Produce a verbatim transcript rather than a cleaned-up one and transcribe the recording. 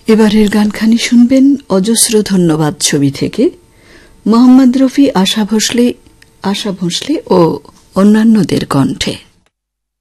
এবারের গানখানি শুনবেন অজস্র ধন্যবাদ ছবি থেকে মোহাম্মদ রফি, আশা ভোসলে আশা ভোসলে ও অন্যান্যদের কণ্ঠে।